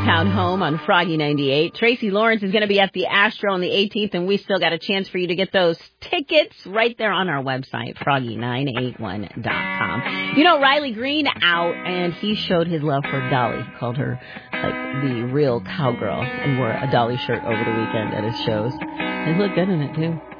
hometown home on Froggy 98. Tracy Lawrence is going to be at the Astro on the 18th, and we still got a chance for you to get those tickets right there on our website, froggy981.com. You know, Riley Green out, and he showed his love for Dolly. He called her, like, the real cowgirl, and wore a Dolly shirt over the weekend at his shows. He looked good in it, too.